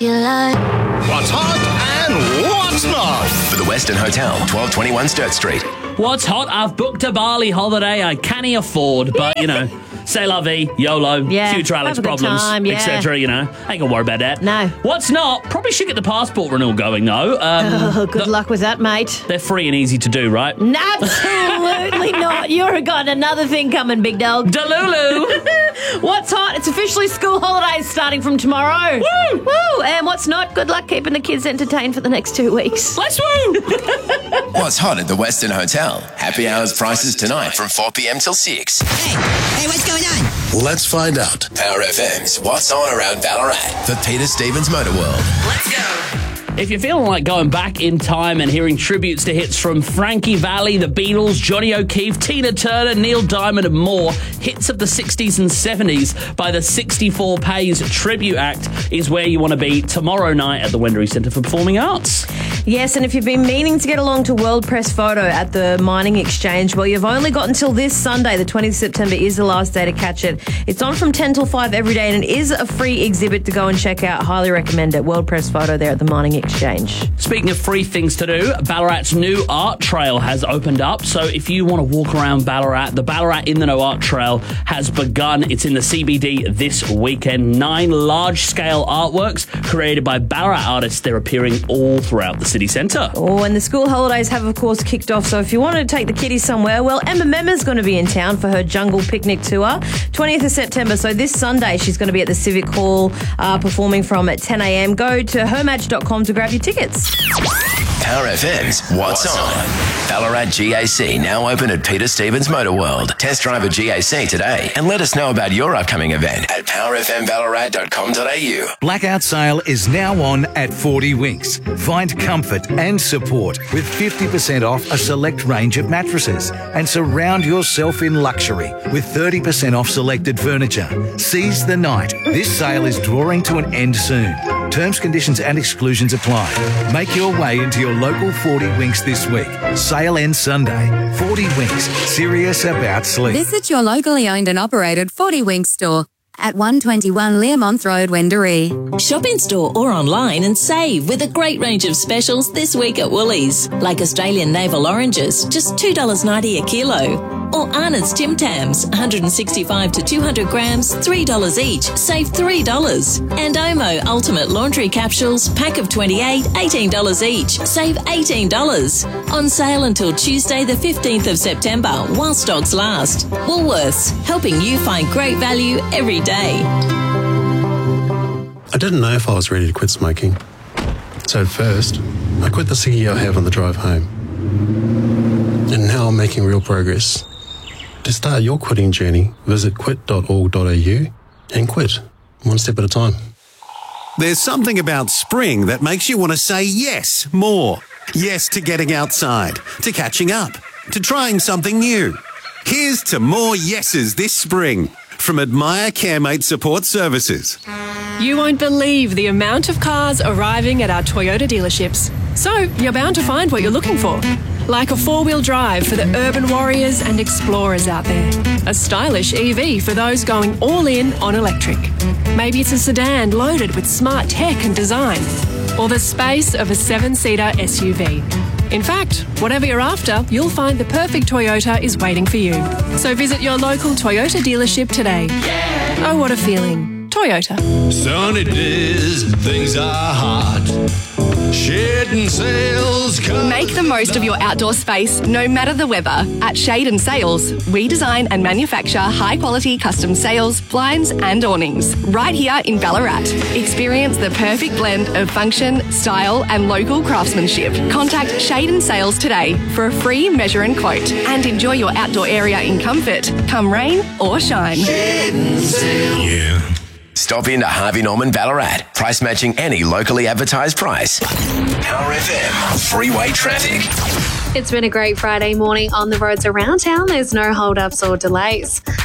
you like. What's hot and what's not? For the Western Hotel, 1221 Sturt Street. What's hot? I've booked a Bali holiday I can't afford, but, c'est la vie, YOLO, future Alex problems, etc., Ain't gonna worry about that. No. What's not? Probably should get the passport renewal going, though. Good luck with that, mate. They're free and easy to do, right? Absolutely not. You've got another thing coming, big dog. Delulu. What's hot? It's officially school holidays starting from tomorrow. Woo! Woo! And what's not? Good luck keeping the kids entertained for the next 2 weeks. Let's woo! What's hot at the Western Hotel? Happy hours prices tonight from 4 p.m. till 6. Hey, what's going on? Let's find out. Power FM's What's On around Ballarat for Peter Stevens Motor World. Let's go. If you're feeling like going back in time and hearing tributes to hits from Frankie Valli, the Beatles, Johnny O'Keefe, Tina Turner, Neil Diamond and more, hits of the 60s and 70s by the 64 Pays Tribute Act is where you want to be tomorrow night at the Wendouree Centre for Performing Arts. Yes, and if you've been meaning to get along to World Press Photo at the Mining Exchange, well, you've only got until this Sunday. The 20th of September is the last day to catch it. It's on from 10 till 5 every day, and it is a free exhibit to go and check out. Highly recommend it. World Press Photo there at the Mining Exchange. Speaking of free things to do, Ballarat's new art trail has opened up. So if you want to walk around Ballarat, the Ballarat in the Know Art Trail has begun. It's in the CBD this weekend. 9 large-scale artworks created by Ballarat artists. They're appearing all throughout the city centre. Oh, and the school holidays have, of course, kicked off. So if you want to take the kiddies somewhere, well, Emma Memma's going to be in town for her Jungle Picnic Tour. 20th of September. So this Sunday, she's going to be at the Civic Hall performing from at 10 a.m. Go to hermatch.com to grab your tickets. Power FM's What's On. Ballarat GAC now open at Peter Stevens Motor World. Test drive a GAC today and let us know about your upcoming event at powerfmballarat.com.au. Blackout sale is now on at 40 Winks. Find comfort and support with 50% off a select range of mattresses and surround yourself in luxury with 30% off selected furniture. Seize the night. This sale is drawing to an end soon. Terms, conditions and exclusions apply. Make your way into your local 40 Winks this week. Sale ends Sunday. 40 Winks. Serious about sleep. Visit your locally owned and operated 40 Winks store at 121 Learmonth Road, Wendouree. Shop in store or online and save with a great range of specials this week at Woolies, like Australian navel oranges, just $2.90 a kilo. Or Arnott's Tim Tams, 165 to 200 grams, $3 each, save $3. And Omo Ultimate Laundry Capsules, pack of 28, $18 each, save $18. On sale until Tuesday the 15th of September, while stocks last. Woolworths, helping you find great value every day. I didn't know if I was ready to quit smoking. So at first, I quit the ciggy I have on the drive home. And now I'm making real progress. To start your quitting journey, visit quit.org.au and quit, one step at a time. There's something about spring that makes you want to say yes more. Yes to getting outside, to catching up, to trying something new. Here's to more yeses this spring from Admire CareMate Support Services. You won't believe the amount of cars arriving at our Toyota dealerships. So you're bound to find what you're looking for. Like a 4-wheel drive for the urban warriors and explorers out there. A stylish EV for those going all in on electric. Maybe it's a sedan loaded with smart tech and design. Or the space of a 7-seater SUV. In fact, whatever you're after, you'll find the perfect Toyota is waiting for you. So visit your local Toyota dealership today. Yeah. Oh, what a feeling. Toyota. Sunny days, things are hot. Shade & Sails. Make the most of your outdoor space, no matter the weather. At Shade & Sails, we design and manufacture high-quality custom sails, blinds and awnings. Right here in Ballarat. Experience the perfect blend of function, style and local craftsmanship. Contact Shade & Sails today for a free measure and quote. And enjoy your outdoor area in comfort, come rain or shine. Shade & Sails. Yeah. Stop into Harvey Norman Ballarat. Price matching any locally advertised price. Power FM. Freeway traffic. It's been a great Friday morning on the roads around town. There's no hold-ups or delays.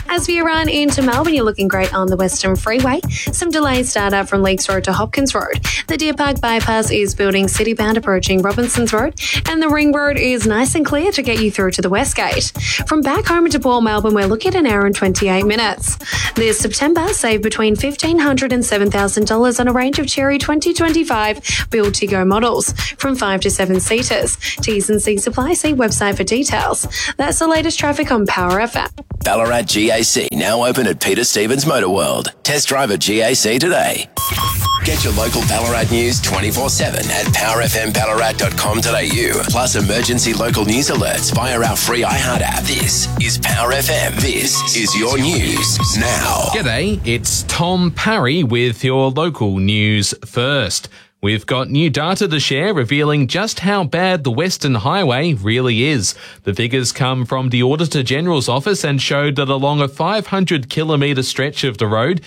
As we run into Melbourne, you're looking great on the Western Freeway. Some delays start out from Lakes Road to Hopkins Road. The Deer Park bypass is building citybound approaching Robinsons Road, and the Ring Road is nice and clear to get you through to the West Gate. From back home into Port Melbourne, we're looking at an hour and 28 minutes. This September, save between $1,500 and $7,000 on a range of Cherry 2025 Build to Go models from 5 to 7 seaters. T's and C's apply. See website for details. That's the latest traffic on Power FM. Ballarat GAC now open at Peter Stevens Motor World. Test drive a GAC today. Get your local Ballarat news 24/7 at powerfmballarat.com.au. Plus emergency local news alerts via our free iHeart app. This is Power FM. This is your news now. G'day, it's Tom Parry with your local news first. We've got new data to share revealing just how bad the Western Highway really is. The figures come from the Auditor General's office and showed that along a 500-kilometre stretch of the road,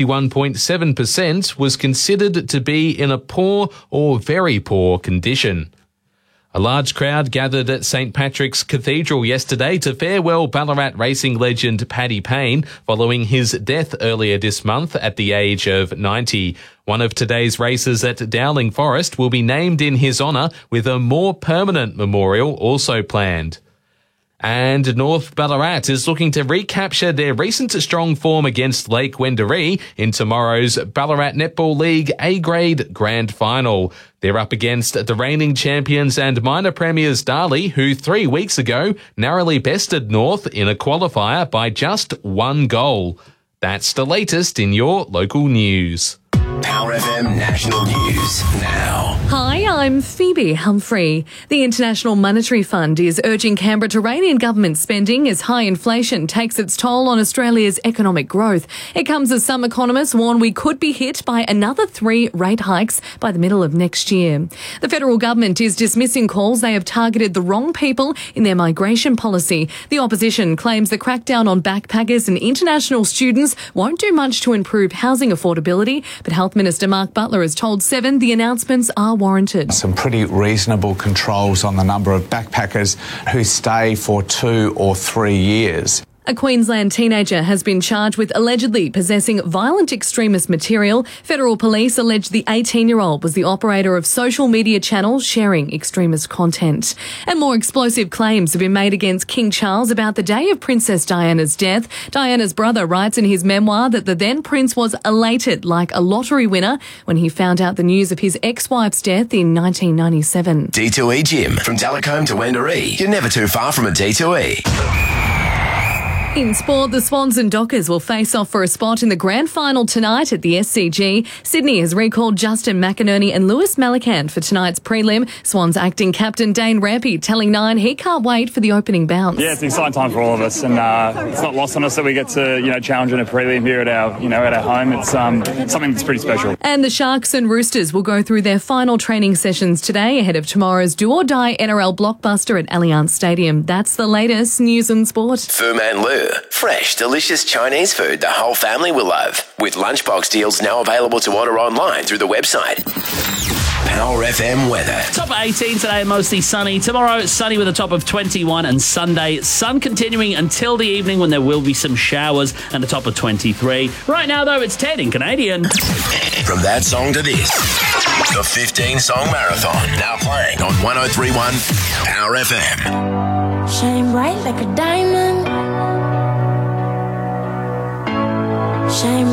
51.7% was considered to be in a poor or very poor condition. A large crowd gathered at St Patrick's Cathedral yesterday to farewell Ballarat racing legend Paddy Payne following his death earlier this month at the age of 90. One of today's races at Dowling Forest will be named in his honour, with a more permanent memorial also planned. And North Ballarat is looking to recapture their recent strong form against Lake Wendouree in tomorrow's Ballarat Netball League A-Grade Grand Final. They're up against the reigning champions and minor premiers Darley, who 3 weeks ago narrowly bested North in a qualifier by just 1 goal. That's the latest in your local news. Power FM National News now. Hi, I'm Phoebe Humphrey. The International Monetary Fund is urging Canberra to rein in government spending as high inflation takes its toll on Australia's economic growth. It comes as some economists warn we could be hit by another 3 rate hikes by the middle of next year. The federal government is dismissing calls they have targeted the wrong people in their migration policy. The opposition claims the crackdown on backpackers and international students won't do much to improve housing affordability, but Health Minister Mark Butler has told Seven the announcements are warranted. Some pretty reasonable controls on the number of backpackers who stay for 2 or 3 years. A Queensland teenager has been charged with allegedly possessing violent extremist material. Federal police allege the 18-year-old was the operator of social media channels sharing extremist content. And more explosive claims have been made against King Charles about the day of Princess Diana's death. Diana's brother writes in his memoir that the then prince was elated like a lottery winner when he found out the news of his ex-wife's death in 1997. D2E Gym. From Delacombe to Wendouree, you're never too far from a D2E. In sport, the Swans and Dockers will face off for a spot in the grand final tonight at the SCG. Sydney has recalled Justin McInerney and Lewis Malakand for tonight's prelim. Swans acting captain Dane Rampy telling Nine he can't wait for the opening bounce. Yeah, it's an exciting time for all of us, and it's not lost on us that we get to challenge in a prelim here at our home. It's something that's pretty special. And the Sharks and Roosters will go through their final training sessions today ahead of tomorrow's do or die NRL blockbuster at Allianz Stadium. That's the latest news and sport. Fu Man Lu. Fresh, delicious Chinese food the whole family will love. With lunchbox deals now available to order online through the website. Power FM weather. Top of 18 today, mostly sunny. Tomorrow, sunny with a top of 21, and Sunday, sun continuing until the evening when there will be some showers and a top of 23. Right now, though, it's 10 in Canadian. From that song to this, the 15-song marathon now playing on 103.1 Power FM. Shine bright like a diamond. Shine